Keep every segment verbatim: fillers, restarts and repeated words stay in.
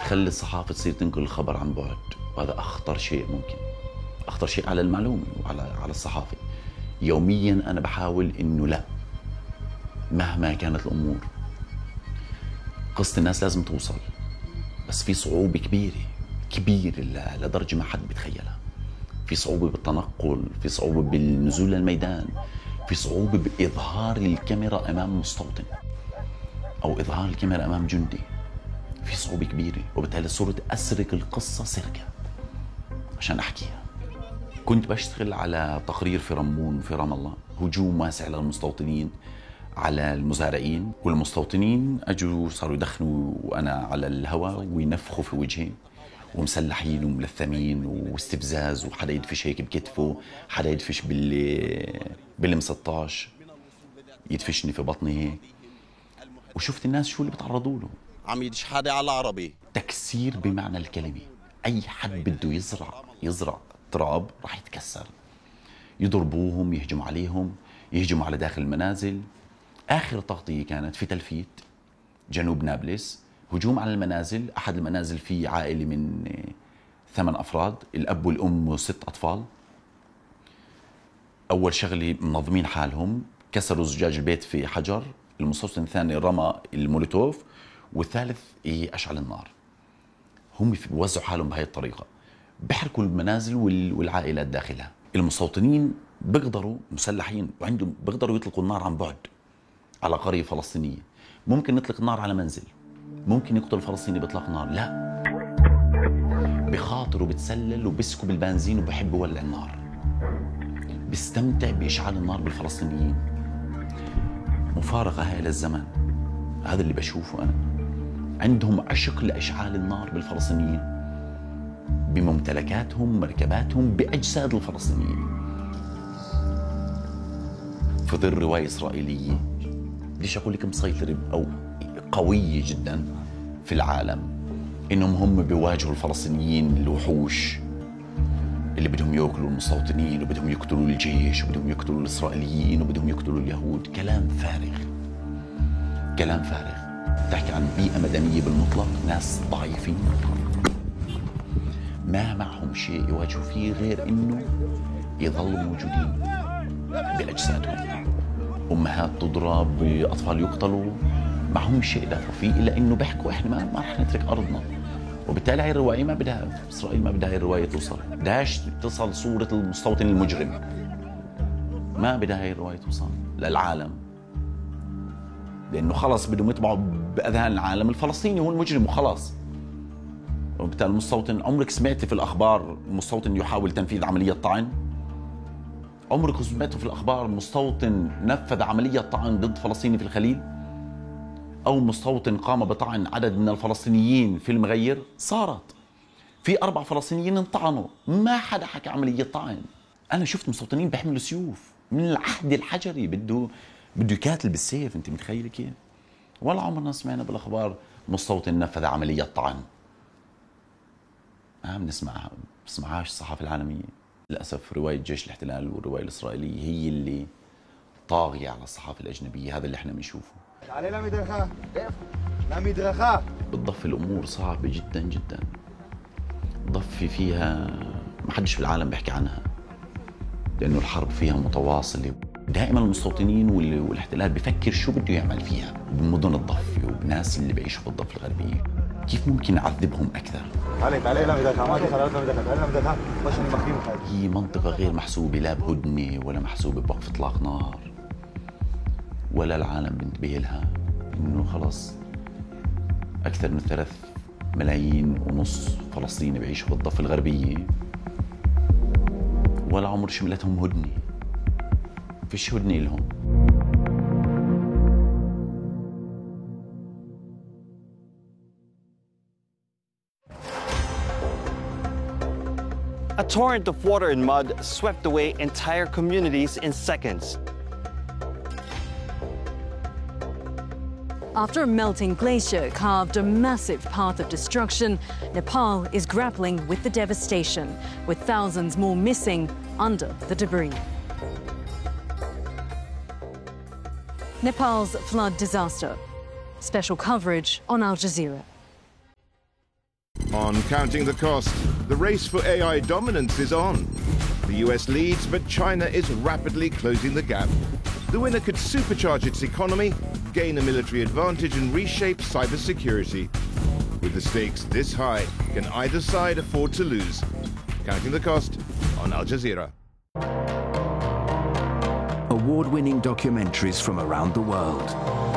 تخلي الصحافة تصير تنقل الخبر عن بعد، وهذا أخطر شيء ممكن، أخطر شيء على المعلومة وعلى على الصحافة. يوميا أنا بحاول إنه لا، مهما كانت الأمور قصة الناس لازم توصل، بس في صعوبة كبيرة كبيرة لدرجة ما حد بيتخيلها. في صعوبة بالتنقل، في صعوبة بالنزول للميدان، في صعوبة بإظهار الكاميرا أمام مستوطن أو إظهار الكاميرا أمام جندي. في صعوبة كبيرة، وبالتالي صرت أسرق القصة سرقة عشان أحكيها. كنت بشتغل على تقرير في رمون في رام الله، هجوم واسع على المستوطنين، على المزارعين، والمستوطنين أجوا صاروا يدخنوا وأنا على الهواء وينفخوا في وجهي، ومسلحين وملثمين واستفزاز، وحدا يدفش هيك بكتفه، حدا يدفش بال بالم ستاشر، يدفشني في بطني هيك. وشفت الناس شو اللي بتعرضوا له، عم يدش حدا على العربي، تكسير بمعنى الكلمة. أي حد بده يزرع يزرع تراب راح يتكسر، يضربوهم، يهجموا عليهم، يهجموا على داخل المنازل. آخر تغطية كانت في تلفيت جنوب نابلس، هجوم على المنازل. أحد المنازل فيه عائلة من ثمان أفراد، الأب والأم وست أطفال. أول شغلة منظمين حالهم، كسروا زجاج البيت في حجر. المستوطن الثاني رمى المولوتوف، والثالث أشعل النار. هم بيوزعوا حالهم بهاي الطريقة، بحركوا المنازل والعائلات داخلها. المستوطنين بيقدروا مسلحين وعندهم بيقدروا يطلقوا النار عن بعد على قرية فلسطينية. ممكن نطلق نار على منزل، ممكن يقتل الفلسطيني بإطلاق نار، لا، بخاطر وبتسلل وبسكب البنزين وبحب يولع النار، بيستمتع بإشعال النار بالفلسطينيين. مفارقة هاي للزمن، هذا اللي بشوفه أنا. عندهم عشق لإشعال النار بالفلسطينيين، بممتلكاتهم، مركباتهم، بأجساد الفلسطينيين. في ظل رواية إسرائيلية بديش أقول لك مسيطرة أو قوية جدا في العالم، إنهم هم بيواجهوا الفلسطينيين الوحوش اللي بدهم يأكلوا المستوطنين، وبدهم يقتلوا الجيش، وبدهم يقتلوا الإسرائيليين، وبدهم يقتلوا اليهود. كلام فارغ، كلام فارغ. تحكي عن بيئة مدنية بالمطلق، ناس ضعيفين ما معهم شيء يواجهوا فيه غير إنه يظلوا موجودين بأجسادهم. أمهات تضرب، أطفال يقتلوا، معهم شيء يدافعوا فيه، إلا إنه بيحكوا إحنا ما, ما رح نترك أرضنا. وبالتالي هاي الرواية ما بدها، إسرائيل ما بدها هاي الرواية توصل، بدهاش تصل صورة المستوطن المجرم، ما بدها هاي الرواية توصل للعالم، لأنه خلص بدهم يطبعوا بأذهان العالم الفلسطيني هو المجرم وخلاص. وبالتالي المستوطن، عمرك سمعتي في الأخبار مستوطن يحاول تنفيذ عملية طعن؟ عمرك سمعتوا في الأخبار مستوطن نفذ عملية طعن ضد فلسطيني في الخليل؟ أو مستوطن قام بطعن عدد من الفلسطينيين في المغير؟ صارت في أربع فلسطينيين انطعنوا، ما حدا حكى عملية طعن. أنا شفت مستوطنين بيحملوا سيوف من العهد الحجري، بده بده يقاتل بالسيف. أنت متخيل كيف؟ ولا عمرنا سمعنا بالأخبار مستوطن نفذ عملية طعن. ما بنسمعها، بسمعهاش الصحافة العالمية للأسف. رواية جيش الاحتلال والرواية الإسرائيلية هي اللي طاغية على الصحافة الأجنبية، هذا اللي احنا بنشوفه. بالضفة الأمور صعبة جدا جدا، ضفة فيها ما حدش في العالم بيحكي عنها، لأنه الحرب فيها متواصلة. دائما المستوطنين والاحتلال بفكر شو بده يعمل فيها بمدن الضفة وبناس اللي بيعيشوا في الضفة الغربية، كيف ممكن نعذبهم أكثر. هي منطقة غير محسوبة، لا بهدنة ولا محسوبة بوقف إطلاق نار، ولا العالم بنتبه لها. إنه خلص أكثر من ثلاث ملايين ونص فلسطيني بيعيشوا في الضفة الغربية، ولا عمر شملتهم هدنة، فيش هدنة لهم. A torrent of water and mud swept away entire communities in seconds. After a melting glacier carved a massive path of destruction, Nepal is grappling with the devastation, with thousands more missing under the debris. Nepal's flood disaster. Special coverage on Al Jazeera. On Counting the Cost, the race for A I dominance is on. The U S leads, but China is rapidly closing the gap. The winner could supercharge its economy, gain a military advantage, and reshape cybersecurity. With the stakes this high, can either side afford to lose? Counting the Cost on Al Jazeera. Award-winning documentaries from around the world.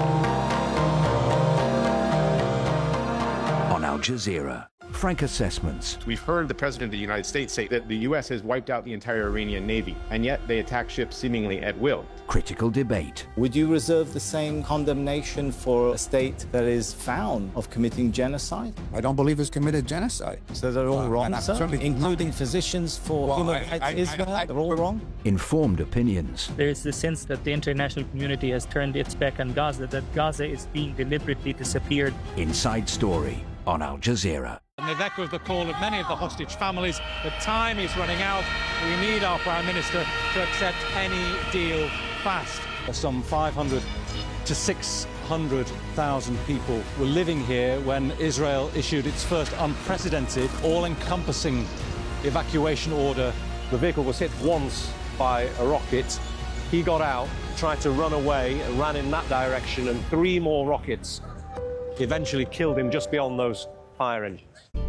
On Al Jazeera. Frank Assessments. We've heard the President of the United States say that the U S has wiped out the entire Iranian Navy, and yet they attack ships seemingly at will. Critical debate. Would you reserve the same condemnation for a state that is found of committing genocide? I don't believe it's committed genocide. So they're all Uh, wrong, and sir? certainly- Including physicians for Well, human I- rights I- Israel? I- I- They're all wrong? Informed opinions. There is the sense that the international community has turned its back on Gaza, that Gaza is being deliberately disappeared. Inside Story on Al Jazeera. And they've echoed the call of many of the hostage families. The time is running out. We need our Prime Minister to accept any deal fast. Some five hundred to six hundred thousand people were living here when Israel issued its first unprecedented, all-encompassing evacuation order. The vehicle was hit once by a rocket. He got out, tried to run away, and ran in that direction, and three more rockets eventually killed him just beyond those fire engines.